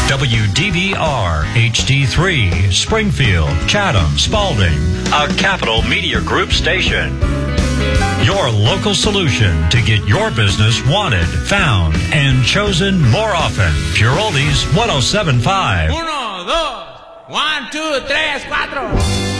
WDVR HD3, Springfield, Chatham, Spalding, a Capital Media Group station. Your local solution to get your business wanted, found, and chosen more often. Pure Oldies 107.5. 1, 2, 1, 2, 3, 4.